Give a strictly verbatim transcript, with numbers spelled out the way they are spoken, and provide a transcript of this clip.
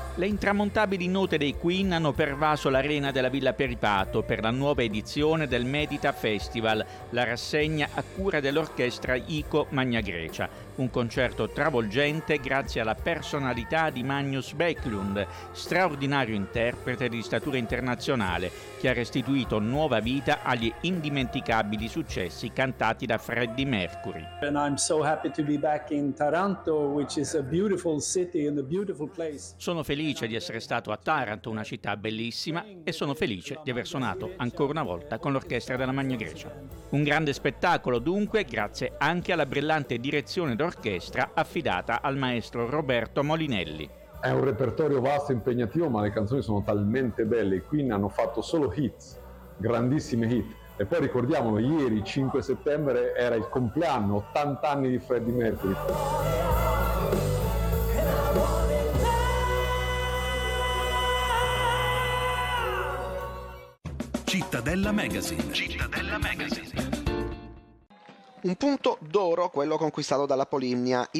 Le intramontabili note dei Queen hanno pervaso l'arena della Villa Peripato per la nuova edizione del Medita Festival, la rassegna a cura dell'orchestra Ico Magna Grecia. Un concerto travolgente grazie alla personalità di Magnus Bäcklund, straordinario interprete di statura internazionale, che ha restituito nuova vita agli indimenticabili successi cantati da Freddie Mercury. And I'm so happy to be back in Taranto, which is a beautiful city and a beautiful place. Sono felice di essere stato a Taranto, una città bellissima, e sono felice di aver suonato ancora una volta con l'orchestra della Magna Grecia. Un grande spettacolo dunque, grazie anche alla brillante direzione d'orchestra affidata al maestro Roberto Molinelli. È un repertorio vasto e impegnativo, ma le canzoni sono talmente belle. I Queen hanno fatto solo hits, grandissime hit. E poi ricordiamolo, ieri, cinque settembre, era il compleanno, ottanta anni di Freddie Mercury. Cittadella Magazine. Cittadella Magazine. Un punto d'oro quello conquistato dalla Polimnia.